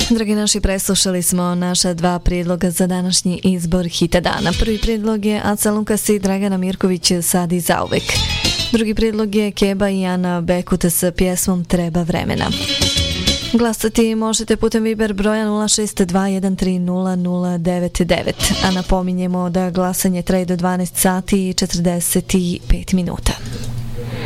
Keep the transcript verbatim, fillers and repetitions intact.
Dragi naši, preslušali smo naša dva prijedloga za današnji izbor hita dana. Prvi prijedlog je Aca Lukas i Dragana Mirković, Sad i zauvek. Drugi prijedlog je Keba i Ana Bekuta s pjesmom Treba vremena. Glasati možete putem Viber broja nula šest dva jedan tri nula nula devet devet, a napominjemo da glasanje traje do dvanaest sati i četrdeset pet minuta.